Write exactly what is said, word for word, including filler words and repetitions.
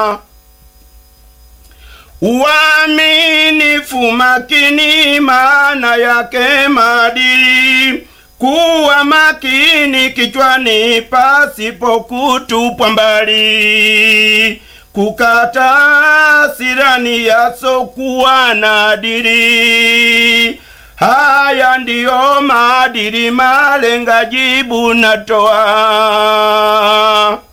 Uaminifu makini, maana yake maadili. Kuwa makini kichwani, pasipo kutupwa mbali. Kukata hasirani, yasokuwa na adili. Haya ndiyo maadili, malenga jibu natoa.